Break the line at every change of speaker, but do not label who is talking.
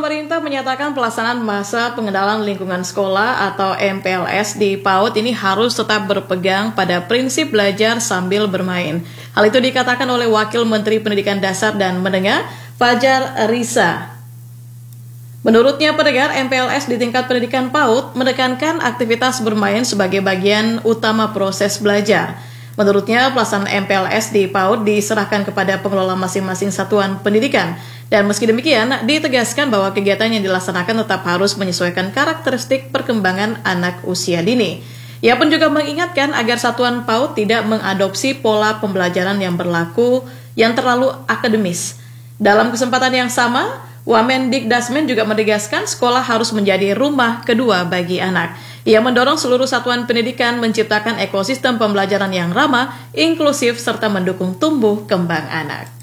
pemerintah menyatakan pelaksanaan masa pengendalian lingkungan sekolah atau MPLS di PAUD ini harus tetap berpegang pada prinsip belajar sambil bermain. Hal itu dikatakan oleh Wakil Menteri Pendidikan Dasar dan Menengah, Fajar Risa. Menurutnya, pendengar, MPLS di tingkat pendidikan PAUD menekankan aktivitas bermain sebagai bagian utama proses belajar. Menurutnya, pelaksanaan MPLS di PAUD diserahkan kepada pengelola masing-masing satuan pendidikan. Dan meski demikian, ditegaskan bahwa kegiatan yang dilaksanakan tetap harus menyesuaikan karakteristik perkembangan anak usia dini. Ia pun juga mengingatkan agar satuan PAUD tidak mengadopsi pola pembelajaran yang berlaku yang terlalu akademis. Dalam kesempatan yang sama, Wamendikdasmen juga menegaskan sekolah harus menjadi rumah kedua bagi anak. Ia mendorong seluruh satuan pendidikan menciptakan ekosistem pembelajaran yang ramah, inklusif, serta mendukung tumbuh kembang anak.